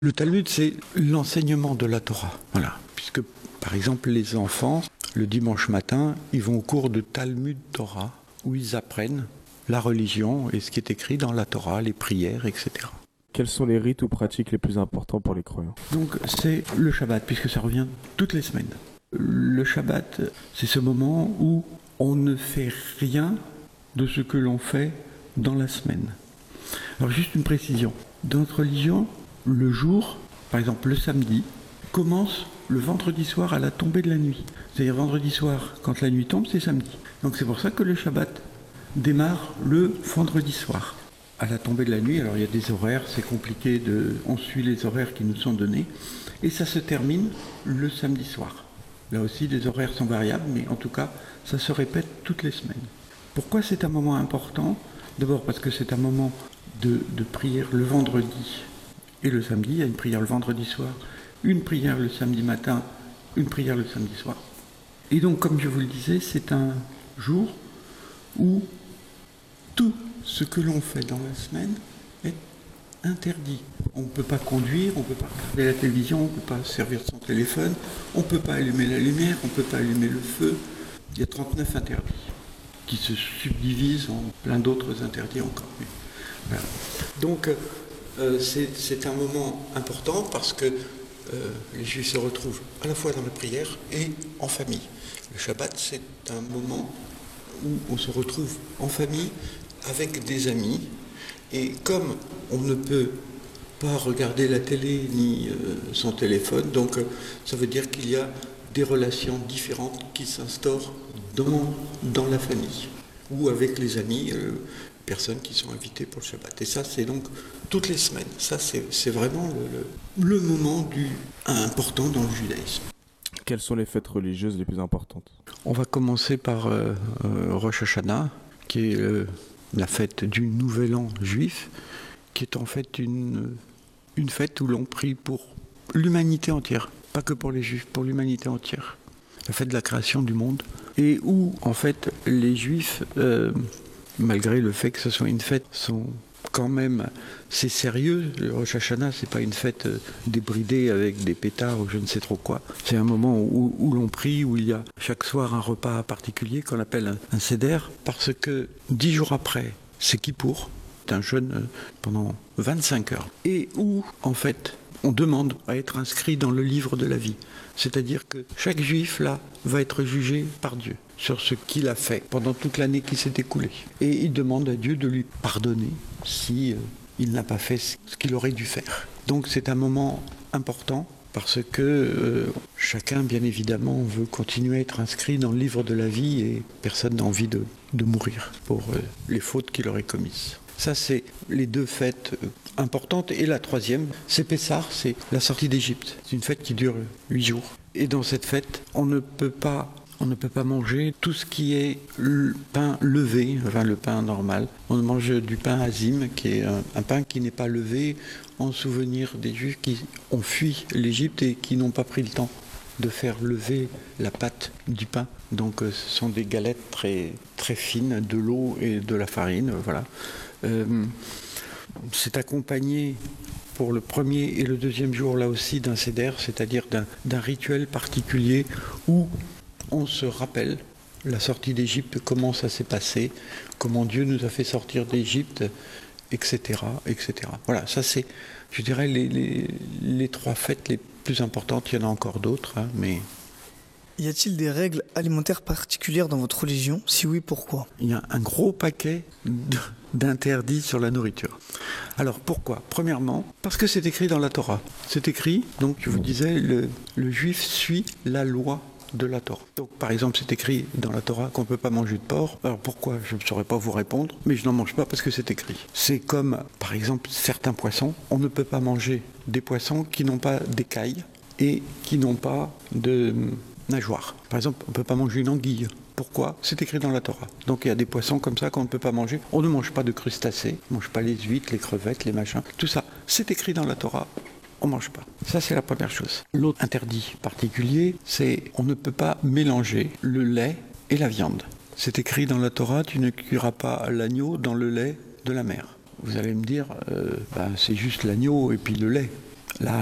Le Talmud, c'est l'enseignement de la Torah. Voilà. Puisque, par exemple, les enfants, le dimanche matin, ils vont au cours de Talmud Torah, où ils apprennent la religion et ce qui est écrit dans la Torah, les prières, etc. Quels sont les rites ou pratiques les plus importants pour les croyants? Donc, c'est le Shabbat, puisque ça revient toutes les semaines. Le Shabbat, c'est ce moment où on ne fait rien de ce que l'on fait dans la semaine. Alors, juste une précision. Dans notre religion, le jour, par exemple le samedi, commence le vendredi soir à la tombée de la nuit. C'est-à-dire vendredi soir, quand la nuit tombe, c'est samedi. Donc c'est pour ça que le Shabbat démarre le vendredi soir, à la tombée de la nuit. Alors il y a des horaires, c'est compliqué, on suit les horaires qui nous sont donnés. Et ça se termine le samedi soir. Là aussi, les horaires sont variables, mais en tout cas, ça se répète toutes les semaines. Pourquoi c'est un moment important? D'abord parce que c'est un moment de prière le vendredi et le samedi. Il y a une prière le vendredi soir, une prière le samedi matin, une prière le samedi soir. Et donc, comme je vous le disais, c'est un jour où tout ce que l'on fait dans la semaine est interdit. On ne peut pas conduire, on ne peut pas regarder la télévision, on ne peut pas servir son téléphone, on ne peut pas allumer la lumière, on ne peut pas allumer le feu. Il y a 39 interdits qui se subdivisent en plein d'autres interdits encore. Voilà. Donc, c'est un moment important parce que les Juifs se retrouvent à la fois dans la prière et en famille. Le Shabbat, c'est un moment où on se retrouve en famille avec des amis. Et comme on ne peut pas regarder la télé ni son téléphone, donc ça veut dire qu'il y a des relations différentes qui s'instaurent dans la famille ou avec les amis, personnes qui sont invitées pour le Shabbat. Et ça, c'est donc toutes les semaines. Ça, c'est vraiment le moment important dans le judaïsme. Quelles sont les fêtes religieuses les plus importantes? On va commencer par Rosh Hashanah, qui est la fête du Nouvel An juif, qui est en fait une fête où l'on prie pour l'humanité entière, pas que pour les Juifs, pour l'humanité entière. La fête de la création du monde, et où en fait les Juifs, malgré le fait que ce soit une fête, sont quand même, c'est sérieux. Le Rosh Hashanah, c'est pas une fête débridée avec des pétards ou je ne sais trop quoi. C'est un moment où l'on prie, où il y a chaque soir un repas particulier qu'on appelle un seder, parce que 10 jours après, c'est Kippour, un jeûne pendant 25 heures, et où en fait on demande à être inscrit dans le livre de la vie. C'est-à-dire que chaque juif, là, va être jugé par Dieu sur ce qu'il a fait pendant toute l'année qui s'est écoulée. Et il demande à Dieu de lui pardonner si il n'a pas fait ce qu'il aurait dû faire. Donc c'est un moment important parce que chacun, bien évidemment, veut continuer à être inscrit dans le livre de la vie et personne n'a envie de mourir pour les fautes qu'il aurait commises. Ça, c'est les deux fêtes importantes. Et la troisième, c'est Pessah, c'est la sortie d'Égypte. C'est une fête qui dure 8 jours. Et dans cette fête, on ne peut pas manger tout ce qui est le pain levé, enfin le pain normal. On mange du pain azim, qui est un pain qui n'est pas levé en souvenir des Juifs qui ont fui l'Égypte et qui n'ont pas pris le temps de faire lever la pâte du pain. Donc ce sont des galettes très, très fines, de l'eau et de la farine, voilà. C'est accompagné pour le premier et le deuxième jour là aussi d'un seder, c'est-à-dire d'un rituel particulier où on se rappelle la sortie d'Égypte, comment ça s'est passé, comment Dieu nous a fait sortir d'Égypte, etc., etc. Voilà, ça c'est, je dirais, les trois fêtes les plus importantes. Il y en a encore d'autres, hein, mais... Y a-t-il des règles alimentaires particulières dans votre religion? Si oui, pourquoi? Il y a un gros paquet d'interdits sur la nourriture. Alors pourquoi? Premièrement, parce que c'est écrit dans la Torah. C'est écrit, donc je vous disais, le juif suit la loi de la Torah. Donc par exemple, c'est écrit dans la Torah qu'on ne peut pas manger de porc. Alors pourquoi? Je ne saurais pas vous répondre, mais je n'en mange pas parce que c'est écrit. C'est comme, par exemple, certains poissons. On ne peut pas manger des poissons qui n'ont pas d'écailles et qui n'ont pas de nageoires. Par exemple, on ne peut pas manger une anguille. Pourquoi? C'est écrit dans la Torah. Donc il y a des poissons comme ça qu'on ne peut pas manger. On ne mange pas de crustacés, on ne mange pas les huîtres, les crevettes, les machins. Tout ça, c'est écrit dans la Torah. On ne mange pas. Ça, c'est la première chose. L'autre interdit particulier, c'est on ne peut pas mélanger le lait et la viande. C'est écrit dans la Torah, tu ne cuiras pas l'agneau dans le lait de la mère. Vous allez me dire, c'est juste l'agneau et puis le lait. La